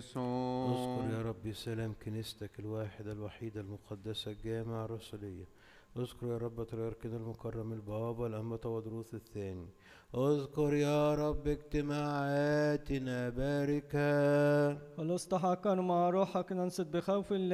يسوع. اذكر يا ربي سلام كنيستك الواحدة الوحيدة المقدسة الجامعة الرسولية. اذكر يا رب بطريركنا المكرم البابا الأنبا تودروس الثاني. اذكر يا رب اجتماعاتنا باركها. ولست حقا مع روحك ننصت بخوف الله